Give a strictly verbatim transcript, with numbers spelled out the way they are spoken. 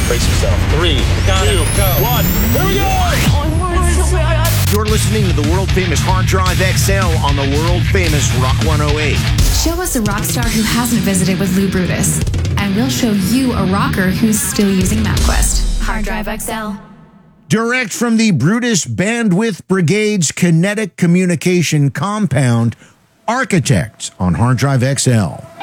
Brace yourself. Three, two, one. Here we go! You're listening to the world-famous Hard Drive X L on the world-famous Rock one oh eight. Show us a rock star who hasn't visited with Lou Brutus, and we'll show you a rocker who's still using MapQuest. Hard Drive X L. Direct from the Brutus Bandwidth Brigade's Kinetic Communication Compound, Architects on Hard Drive X L.